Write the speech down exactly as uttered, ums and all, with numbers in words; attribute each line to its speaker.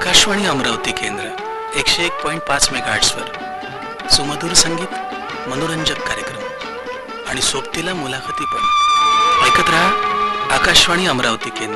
Speaker 1: आकाशवाणी अमरावती केंद्र एकशे एक पॉइंट पाच मेगाहर्ट्झवर सुमधुर संगीत, मनोरंजक कार्यक्रम आणि सोबतीला मुलाखती पण ऐकत राहा. आकाशवाणी अमरावती केंद्र.